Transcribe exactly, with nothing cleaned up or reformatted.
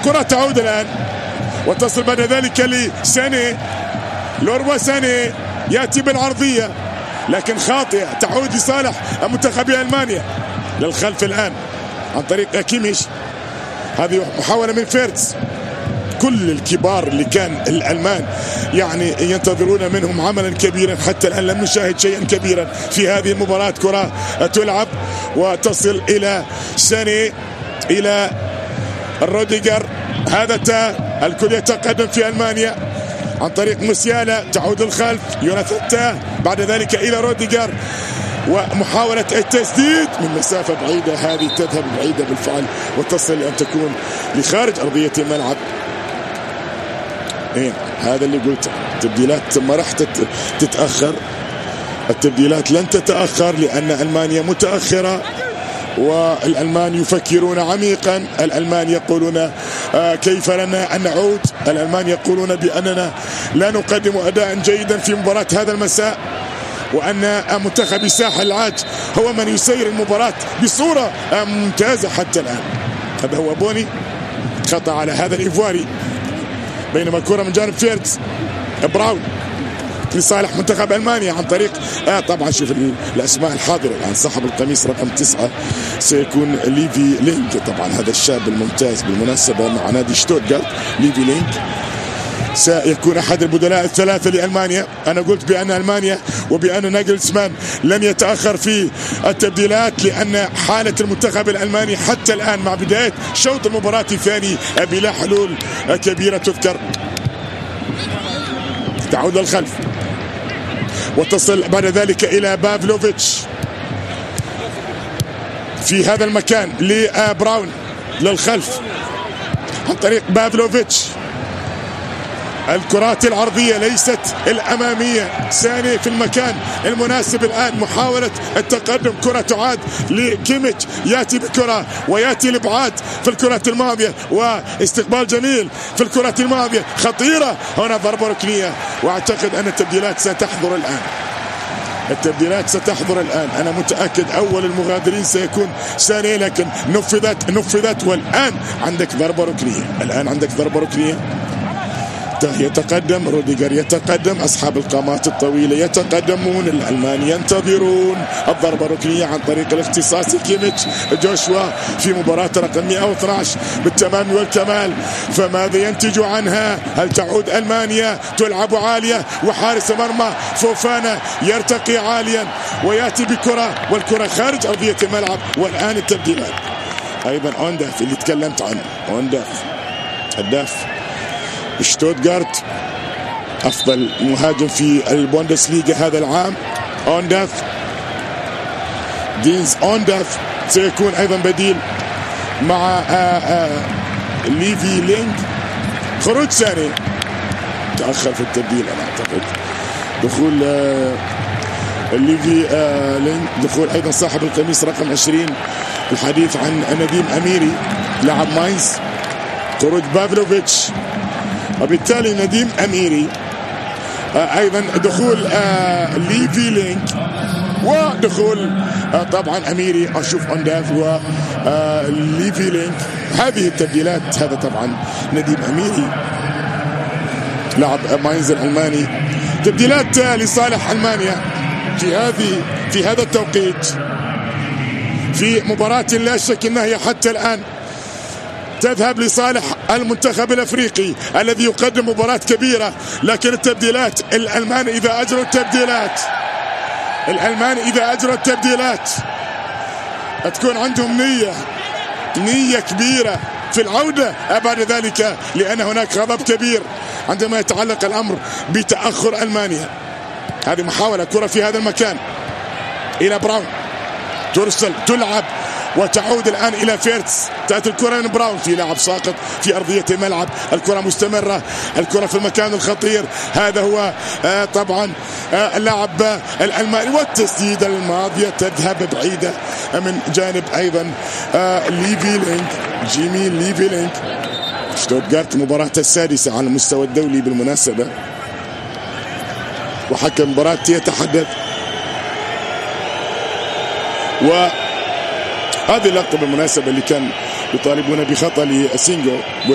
الكرة تعود الآن وتصل بعد ذلك لساني. لوروا ساني يأتي بالعرضية لكن خاطئة، تعود لصالح منتخب ألمانيا للخلف الآن عن طريق كيميش. هذه محاولة من فيرتز. كل الكبار اللي كان الألمان يعني ينتظرون منهم عملا كبيرا، حتى الآن لم نشاهد شيئا كبيرا في هذه المباراة. كرة تلعب وتصل إلى ساني إلى روديجر. هذا تا الكل يتقدم في ألمانيا عن طريق موسيالا، تعود الخلف يوناثان تا بعد ذلك إلى روديجر ومحاولة التسديد من مسافة بعيدة. هذه تذهب بعيدة بالفعل وتصل أن تكون لخارج أرضية الملعب. إيه هذا اللي قلته، التبديلات ما راح تتأخر، التبديلات لن تتأخر لأن ألمانيا متأخرة والألمان يفكرون عميقا. الألمان يقولون آه كيف لنا أن نعود، الألمان يقولون بأننا لا نقدم أداء جيدا في مباراة هذا المساء، وأن منتخب الساحل العاج هو من يسير المباراة بصورة ممتازة حتى الآن. هذا هو بوني، خطأ على هذا الإيفواري، بينما الكرة من جانب فيرتز. براون لصالح منتخب ألمانيا عن طريق آه طبعا شوف الأسماء الحاضرة الآن. صاحب القميص رقم تسعة سيكون ليفي لينك، طبعا هذا الشاب الممتاز بالمناسبة مع نادي شتوتغارت. ليفي لينك سيكون أحد البدلاء الثلاثة لألمانيا. أنا قلت بأن ألمانيا وبأن ناجلسمان لن يتأخر في التبديلات لأن حالة المنتخب الألماني حتى الآن مع بداية شوط المباراة الثاني بلا حلول كبيرة تذكر. تعود للخلف وتصل بعد ذلك إلى بافلوفيتش في هذا المكان لبراون للخلف عن طريق بافلوفيتش. الكرات العرضية ليست الأمامية. ساني في المكان المناسب الآن، محاولة التقدم. كرة تعاد لكيميتش، يأتي بكرة ويأتي لبعاد في الكرة الماضية واستقبال جميل في الكرة الماضية خطيرة. هنا ضربة ركنية وأعتقد أن التبديلات ستحضر الآن. التبديلات ستحضر الآن، أنا متأكد أول المغادرين سيكون ساني لكن نفذت نفذت والآن عندك ضربة ركنية. الآن عندك ضربة ركنية. يتقدم روديجر، يتقدم أصحاب القامات الطويلة يتقدمون. الألمان ينتظرون الضربة الركنية عن طريق الاختصاص كيميتش. جوشوا في مباراة رقم مئة واثني عشر بالتمام والكمال، فماذا ينتج عنها؟ هل تعود ألمانيا تلعب عالية وحارس مرمى فوفانا يرتقي عاليا ويأتي بكرة والكرة خارج أرضية الملعب. والآن التبديلات أيضا أونداف اللي تكلمت عنه. أونداف هداف شتوتغارت، أفضل مهاجم في البوندسليغا هذا العام. أونداف دينز أونداف سيكون أيضا بديل مع آآ آآ ليفي لينك. خروج ثاني تأخر في التبديل أنا أعتقد. دخول ليفي لينك، دخول أيضا صاحب القميص رقم عشرين. الحديث عن نديم أميري لاعب ماينز. خروج بافلوفيتش وبالتالي نديم أميري. آه أيضا دخول آه ليفي لينك ودخول آه طبعا أميري. أشوف أونداف وليفي لينك. هذه التبديلات. هذا طبعا نديم أميري لاعب ماينز الألماني. تبديلات آه لصالح ألمانيا في هذه في هذا التوقيت في مباراة لا شك أنها هي حتى الآن تذهب لصالح المنتخب الأفريقي الذي يقدم مباراة كبيرة. لكن التبديلات الألمان إذا أجروا التبديلات الألمان إذا أجروا التبديلات تكون عندهم نية نية كبيرة في العودة بعد ذلك، لأن هناك غضب كبير عندما يتعلق الأمر بتأخر ألمانيا. هذه محاولة كرة في هذا المكان إلى براون، ترسل تلعب وتعود الآن إلى فيرتز. تأتي الكرة من براون في لاعب ساقط في أرضية الملعب. الكرة مستمرة، الكرة في المكان الخطير. هذا هو آه طبعا آه اللاعب آه الألماني. والتسديدة الماضية تذهب بعيدة من جانب أيضا آه ليفي لينك، جيمي ليفي لينك. شتوتغارت مباراة السادسة على المستوى الدولي بالمناسبة، وحكم المباراة يتحدث. و هذه اللقطة بالمناسبة اللي كان يطالبون بخطأ لسينجو.